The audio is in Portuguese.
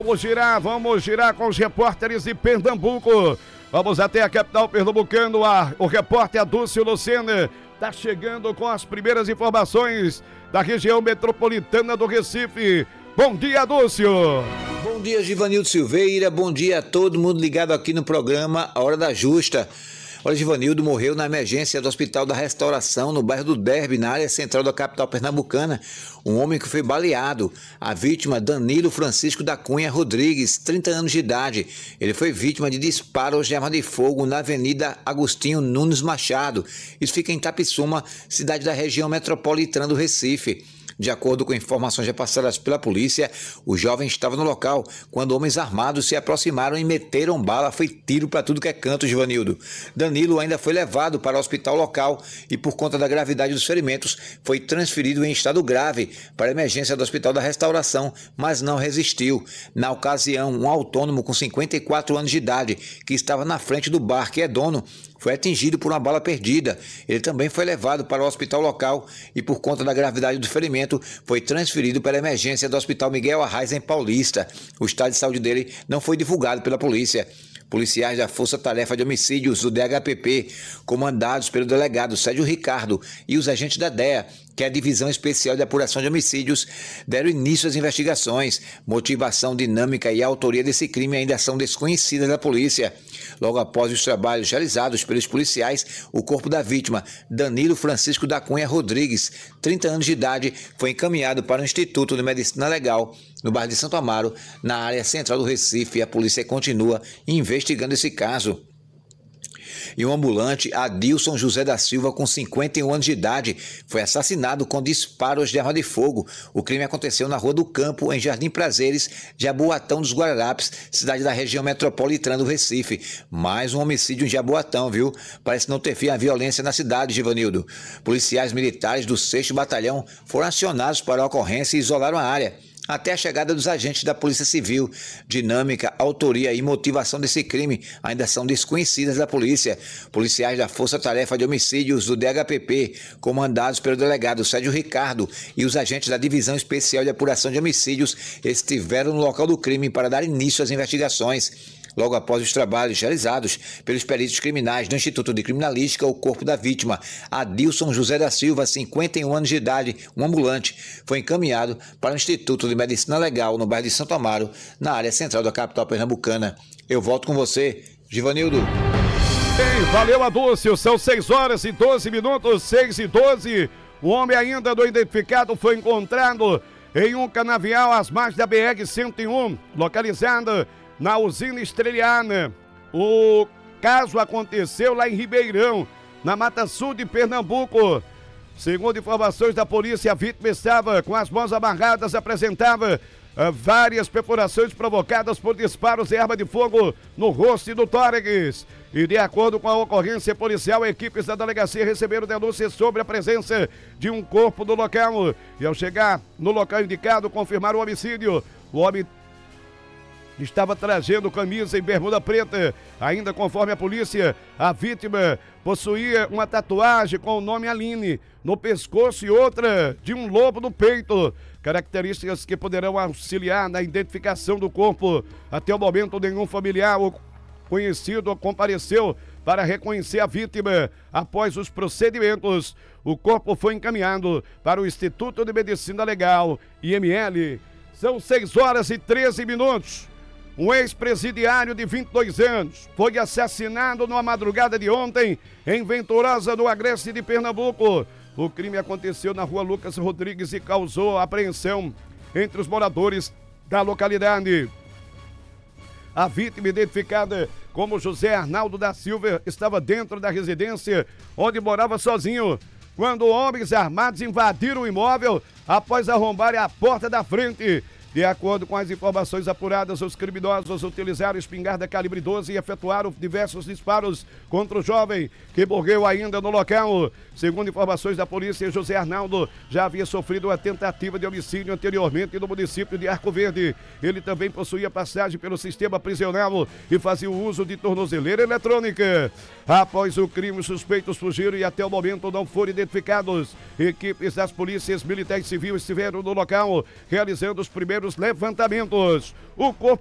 Vamos girar com os repórteres de Pernambuco. Vamos até a capital pernambucana. O repórter Adúcio Lucena está chegando com as primeiras informações da região metropolitana do Recife. Bom dia, Adúcio. Bom dia, Givanildo Silveira. Bom dia a todo mundo ligado aqui no programa A Hora da Justa. Olha, Givanildo morreu na emergência do Hospital da Restauração, no bairro do Derby, na área central da capital pernambucana. Um homem que foi baleado. A vítima, Danilo Francisco da Cunha Rodrigues, 30 anos de idade. Ele foi vítima de disparos de arma de fogo na Avenida Agostinho Nunes Machado. Isso fica em Itapissuma, cidade da região metropolitana do Recife. De acordo com informações repassadas pela polícia, o jovem estava no local quando homens armados se aproximaram e meteram bala. Foi tiro para tudo que é canto, Givanildo. Danilo ainda foi levado para o hospital local e, por conta da gravidade dos ferimentos, foi transferido em estado grave para a emergência do Hospital da Restauração, mas não resistiu. Na ocasião, um autônomo com 54 anos de idade, que estava na frente do bar que é dono, foi atingido por uma bala perdida. Ele também foi levado para o hospital local e, por conta da gravidade do ferimento, foi transferido para a emergência do Hospital Miguel Arraes, em Paulista. O estado de saúde dele não foi divulgado pela polícia. Policiais da Força Tarefa de Homicídios do DHPP, comandados pelo delegado Sérgio Ricardo, e os agentes da DEA, que é a Divisão Especial de Apuração de Homicídios, deram início às investigações. Motivação, dinâmica e autoria desse crime ainda são desconhecidas da polícia. Logo após os trabalhos realizados pelos policiais, o corpo da vítima, Danilo Francisco da Cunha Rodrigues, 30 anos de idade, foi encaminhado para o Instituto de Medicina Legal, no bairro de Santo Amaro, na área central do Recife, e a polícia continua investigando esse caso. E um ambulante, Adilson José da Silva, com 51 anos de idade, foi assassinado com disparos de arma de fogo. O crime aconteceu na Rua do Campo, em Jardim Prazeres, Jaboatão dos Guararapes, cidade da região metropolitana do Recife. Mais um homicídio em Jaboatão, viu? Parece não ter fim a violência na cidade, Givanildo. Policiais militares do 6º Batalhão foram acionados para a ocorrência e isolaram a área. Até a chegada dos agentes da Polícia Civil, dinâmica, autoria e motivação desse crime ainda são desconhecidas da polícia. Policiais da Força Tarefa de Homicídios do DHPP, comandados pelo delegado Sérgio Ricardo, e os agentes da Divisão Especial de Apuração de Homicídios estiveram no local do crime para dar início às investigações. Logo após os trabalhos realizados pelos peritos criminais do Instituto de Criminalística, o corpo da vítima, Adilson José da Silva, 51 anos de idade, um ambulante, foi encaminhado para o Instituto de Medicina Legal, no bairro de Santo Amaro, na área central da capital pernambucana. Eu volto com você, Givanildo. Bem, valeu, Adúcio. São 6h12, 6h12. O homem ainda não identificado foi encontrado em um canavial às margens da BR-101, localizada na usina Estreliana. O caso aconteceu lá em Ribeirão, na Mata Sul de Pernambuco. Segundo informações da polícia, a vítima estava com as mãos amarradas, apresentava várias perfurações provocadas por disparos de arma de fogo no rosto e no tórax. E de acordo com a ocorrência policial, equipes da delegacia receberam denúncias sobre a presença de um corpo no local. E ao chegar no local indicado, confirmaram o homicídio. O homem estava trazendo camisa e bermuda preta. Ainda conforme a polícia, a vítima possuía uma tatuagem com o nome Aline no pescoço e outra de um lobo no peito. Características que poderão auxiliar na identificação do corpo. Até o momento, nenhum familiar ou conhecido compareceu para reconhecer a vítima. Após os procedimentos, o corpo foi encaminhado para o Instituto de Medicina Legal, IML. São 6h13. Um ex-presidiário de 22 anos foi assassinado numa madrugada de ontem em Venturosa, no Agreste de Pernambuco. O crime aconteceu na Rua Lucas Rodrigues e causou apreensão entre os moradores da localidade. A vítima, identificada como José Arnaldo da Silva, estava dentro da residência onde morava sozinho, quando homens armados invadiram o imóvel após arrombarem a porta da frente. De acordo com as informações apuradas, os criminosos utilizaram espingarda calibre 12 e efetuaram diversos disparos contra o jovem, que morreu ainda no local. Segundo informações da polícia, José Arnaldo já havia sofrido uma tentativa de homicídio anteriormente no município de Arco Verde. Ele também possuía passagem pelo sistema prisional e fazia o uso de tornozeleira eletrônica. Após o crime, os suspeitos fugiram e até o momento não foram identificados. Equipes das polícias militar e civil estiveram no local, realizando os primeiros primeiros levantamentos. O corpo